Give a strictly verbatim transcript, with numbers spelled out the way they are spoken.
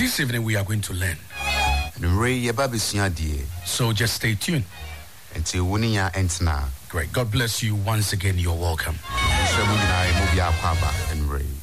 This evening we are going to learn. So just stay tuned. Great. God bless you once again. You're welcome.